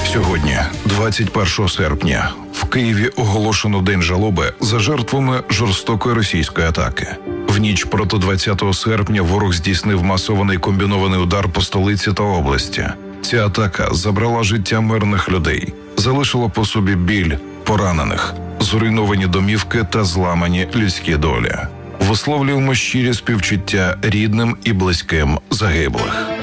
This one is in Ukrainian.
Сьогодні, 21 серпня, в Києві оголошено День жалоби за жертвами жорстокої російської атаки. В ніч проти 20 серпня ворог здійснив масований комбінований удар по столиці та області. Ця атака забрала життя мирних людей, залишила по собі біль поранених, зруйновані домівки та зламані людські долі. Висловлюємо щирі співчуття рідним і близьким загиблих.